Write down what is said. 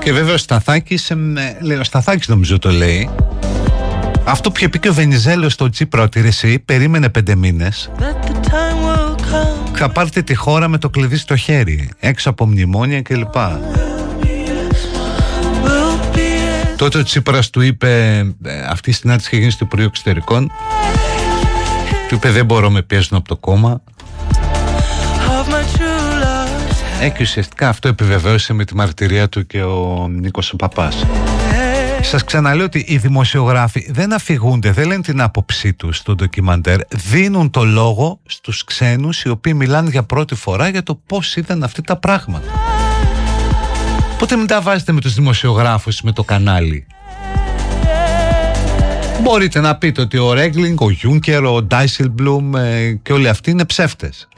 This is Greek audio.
Και βέβαια ο Σταθάκης νομίζω το λέει. Αυτό που είχε πει και ο Βενιζέλος στο Τσίπρα, ότι εσύ περίμενε 5 μήνες, θα πάρετε τη χώρα με το κλειδί στο χέρι, έξω από μνημόνια κλπ. Τότε ο Τσίπρας του είπε, αυτή η συνάντηση είχε γίνει στο Υπουργείο Εξωτερικών, του είπε δεν μπορώ, με πιέζουν από το κόμμα. Και ουσιαστικά αυτό επιβεβαίωσε με τη μαρτυρία του και ο Νίκος ο Παπάς. Σας ξαναλέω ότι οι δημοσιογράφοι δεν αφηγούνται, δεν λένε την άποψή τους στο ντοκιμαντέρ, δίνουν το λόγο στους ξένους οι οποίοι μιλάνε για πρώτη φορά για το πώς ήταν αυτά τα πράγματα. Οπότε μην τα βάζετε με τους δημοσιογράφους, με το κανάλι. Μπορείτε να πείτε ότι ο Ρέγκλινγκ, ο Γιούνκερ, ο Ντάισελμπλουμ και όλοι αυτοί είναι ψεύτες.